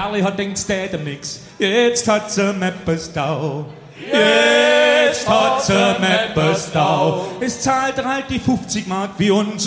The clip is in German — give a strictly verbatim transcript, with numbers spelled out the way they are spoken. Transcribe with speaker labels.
Speaker 1: Merli hat denkt, es tät ihm nix. Jetzt hat sie Mepperstau. Jetzt hat sie Mepperstau. Es zahlt er halt die fünfzig Mark wie uns.